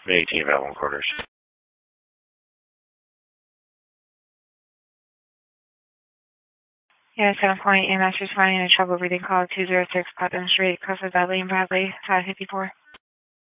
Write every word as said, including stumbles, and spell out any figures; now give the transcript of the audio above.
eighteen about one quarters. Yeah, seven point, A M S responding to trouble reading call two zero six Putnam Street, Coastal Valley, Bradley, five fifty-four.